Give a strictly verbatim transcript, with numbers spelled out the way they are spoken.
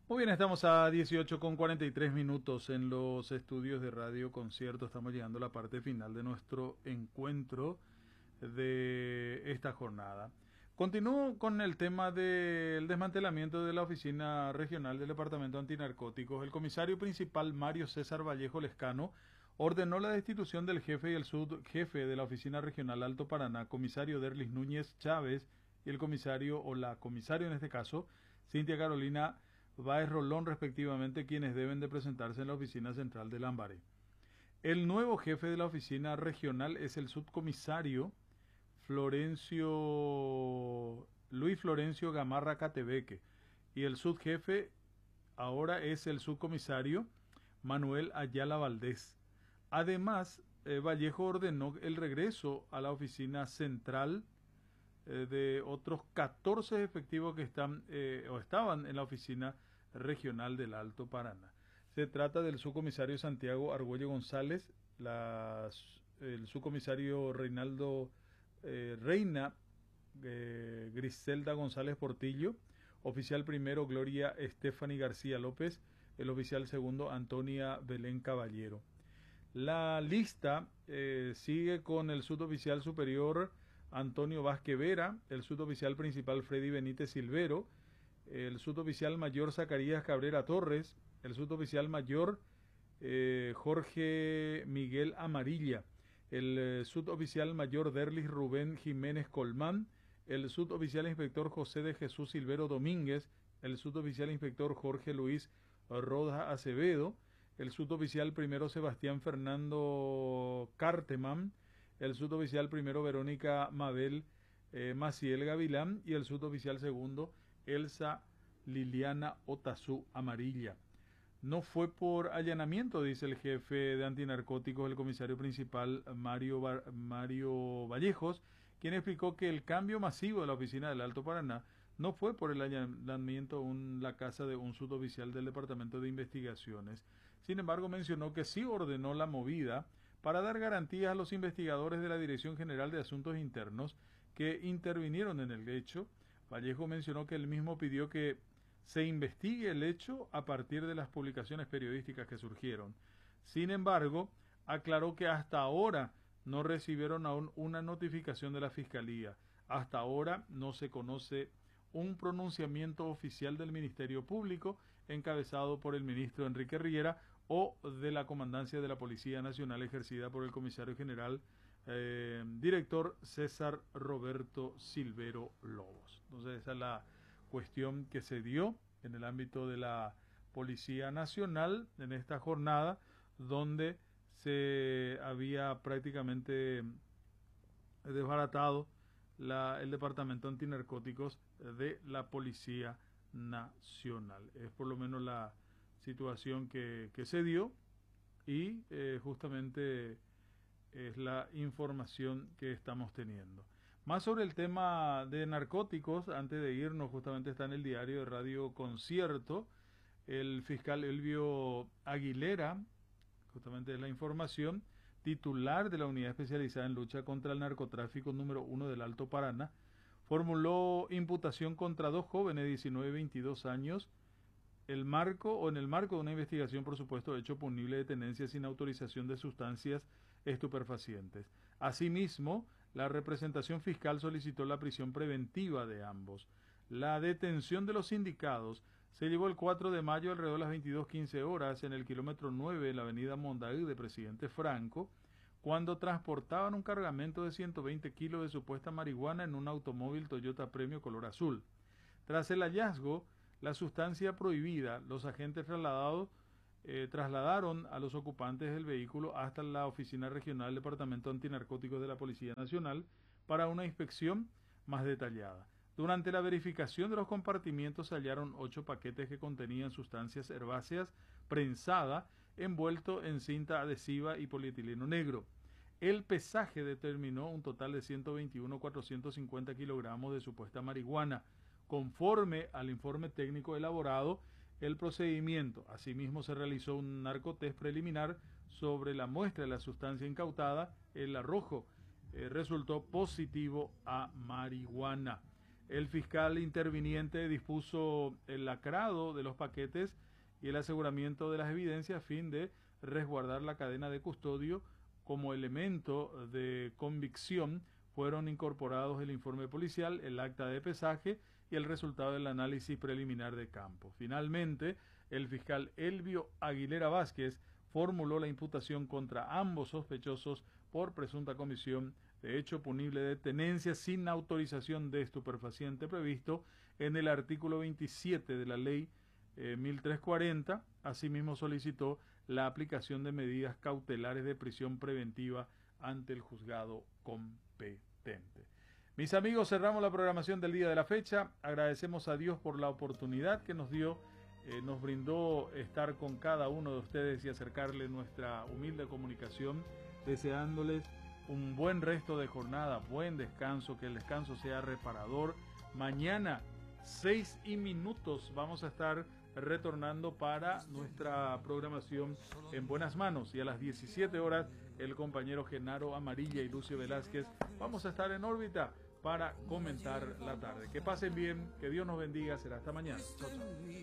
Muy bien, estamos a dieciocho con cuarenta y tres minutos en los estudios de Radio Concierto. Estamos llegando a la parte final de nuestro encuentro de esta jornada. Continúo con el tema del desmantelamiento de la Oficina Regional del Departamento Antinarcóticos. El comisario principal, Mario César Vallejo Lescano, ordenó la destitución del jefe y el subjefe de la Oficina Regional Alto Paraná, comisario Derlis Núñez Chávez, y el comisario, o la comisario en este caso, Cintia Carolina Báez Rolón, respectivamente, quienes deben de presentarse en la oficina central de Lambaré. El nuevo jefe de la oficina regional es el subcomisario Florencio Luis Florencio Gamarra Catebeque, y el subjefe ahora es el subcomisario Manuel Ayala Valdés. Además, eh, Vallejo ordenó el regreso a la oficina central eh, de otros catorce efectivos que están eh, o estaban en la oficina regional del Alto Paraná. Se trata del subcomisario Santiago Argüello González, la, el subcomisario Reinaldo eh, Reina eh, Griselda González Portillo, oficial primero Gloria Estefany García López, el oficial segundo Antonia Belén Caballero. La lista eh, sigue con el suboficial superior Antonio Vázquez Vera, el suboficial principal Freddy Benítez Silvero, el suboficial mayor Zacarías Cabrera Torres, el suboficial mayor eh, Jorge Miguel Amarilla, el eh, suboficial mayor Derlis Rubén Jiménez Colmán, el suboficial inspector José de Jesús Silvero Domínguez, el suboficial inspector Jorge Luis Rodas Acevedo, el suboficial primero Sebastián Fernando Carteman, el suboficial primero Verónica Mabel eh, Maciel Gavilán y el suboficial segundo Elsa Liliana Otazú Amarilla. No fue por allanamiento, dice el jefe de antinarcóticos, el comisario principal Mario, Bar Mario Vallejos, quien explicó que el cambio masivo de la oficina del Alto Paraná no fue por el allanamiento en la casa de un suboficial del Departamento de Investigaciones. Sin embargo, mencionó que sí ordenó la movida para dar garantías a los investigadores de la Dirección General de Asuntos Internos que intervinieron en el hecho. Vallejo mencionó que él mismo pidió que se investigue el hecho a partir de las publicaciones periodísticas que surgieron. Sin embargo, aclaró que hasta ahora no recibieron aún una notificación de la Fiscalía. Hasta ahora no se conoce un pronunciamiento oficial del Ministerio Público encabezado por el ministro Enrique Riera o de la Comandancia de la Policía Nacional ejercida por el comisario general eh, director César Roberto Silvero Lobos. Entonces esa es la cuestión que se dio en el ámbito de la Policía Nacional en esta jornada, donde se había prácticamente desbaratado la, el Departamento Antinarcóticos de la Policía Nacional. Es por lo menos la situación que, que se dio y eh, justamente es la información que estamos teniendo. Más sobre el tema de narcóticos, antes de irnos, justamente está en el diario de Radio Concierto, el fiscal Elvio Aguilera, justamente es la información, titular de la Unidad Especializada en Lucha contra el Narcotráfico número uno del Alto Paraná, formuló imputación contra dos jóvenes de diecinueve y veintidós años, el marco o en el marco de una investigación, por supuesto, hecho punible de tenencia sin autorización de sustancias estupefacientes. Asimismo, la representación fiscal solicitó la prisión preventiva de ambos. La detención de los sindicados se llevó el cuatro de mayo alrededor de las veintidós quince horas en el kilómetro nueve de la avenida Mondaí de Presidente Franco, cuando transportaban un cargamento de ciento veinte kilos de supuesta marihuana en un automóvil Toyota Premio color azul. Tras el hallazgo, la sustancia prohibida, los agentes trasladados eh, trasladaron a los ocupantes del vehículo hasta la Oficina Regional del Departamento Antinarcóticos de la Policía Nacional para una inspección más detallada. Durante la verificación de los compartimientos se hallaron ocho paquetes que contenían sustancias herbáceas prensada, envuelto en cinta adhesiva y polietileno negro. El pesaje determinó un total de ciento veintiuno mil cuatrocientos cincuenta kilogramos de supuesta marihuana. Conforme al informe técnico elaborado, el procedimiento. Asimismo, se realizó un narcotest preliminar sobre la muestra de la sustancia incautada. El arrojo eh, resultó positivo a marihuana. El fiscal interviniente dispuso el lacrado de los paquetes y el aseguramiento de las evidencias a fin de resguardar la cadena de custodio. Como elemento de convicción fueron incorporados el informe policial, el acta de pesaje y el resultado del análisis preliminar de campo. Finalmente, el fiscal Elvio Aguilera Vázquez formuló la imputación contra ambos sospechosos por presunta comisión de hecho punible de tenencia sin autorización de estupefaciente previsto en el artículo veintisiete de la ley eh, mil trescientos cuarenta. Asimismo solicitó la aplicación de medidas cautelares de prisión preventiva ante el juzgado competente. Mis amigos, cerramos la programación del día de la fecha. Agradecemos a Dios por la oportunidad que nos dio, eh, nos brindó estar con cada uno de ustedes y acercarle nuestra humilde comunicación, deseándoles un buen resto de jornada, buen descanso, que el descanso sea reparador. Mañana, seis y minutos, vamos a estar retornando para nuestra programación En Buenas Manos, y a las diecisiete horas el compañero Genaro Amarilla y Lucio Velázquez vamos a estar en órbita para comentar la tarde. Que pasen bien, que Dios nos bendiga, será hasta mañana. Chau, chau.